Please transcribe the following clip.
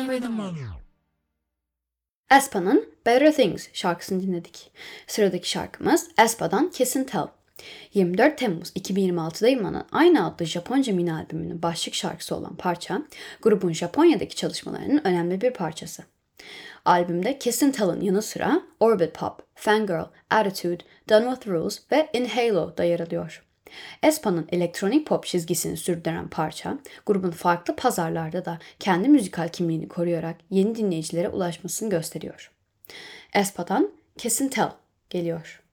aespa'nın Better Things şarkısını dinledik. Sıradaki şarkımız aespa'dan Kiss and Tell. 24 Temmuz 2026'da yayınlanan aynı adlı Japonca mini albümünün başlık şarkısı olan parça, grubun Japonya'daki çalışmalarının önemli bir parçası. Albümde Kiss and Tell'ın yanı sıra Orbit Pop, Fangirl, Attitude, Done With Rules ve In Halo da yer alıyor. aespa'nın elektronik pop çizgisini sürdüren parça, grubun farklı pazarlarda da kendi müzikal kimliğini koruyarak yeni dinleyicilere ulaşmasını gösteriyor. aespa'dan Kiss and Tell geliyor.